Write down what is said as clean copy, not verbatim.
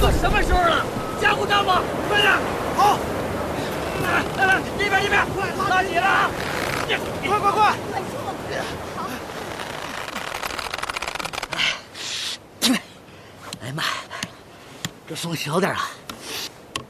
都什么时候了？加固大吗？快点！好。来，一边，拉紧了啊！快！哎呀妈，这风小点啊！